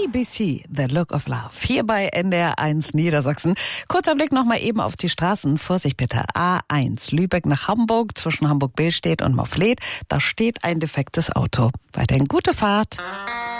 CBC, The Look of Love, hier bei NDR1 Niedersachsen. Kurzer Blick nochmal eben auf die Straßen. Vorsicht bitte, A1, Lübeck nach Hamburg, zwischen Hamburg-Billstedt und Moffleth. Da steht ein defektes Auto. Weiterhin gute Fahrt.